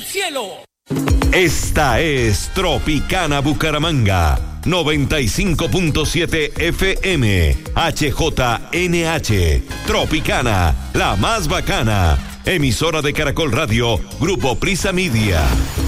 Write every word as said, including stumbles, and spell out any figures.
cielo. Esta es Tropicana Bucaramanga, noventa y cinco punto siete F M, H J N H, Tropicana, la más bacana, emisora de Caracol Radio, Grupo Prisa Media.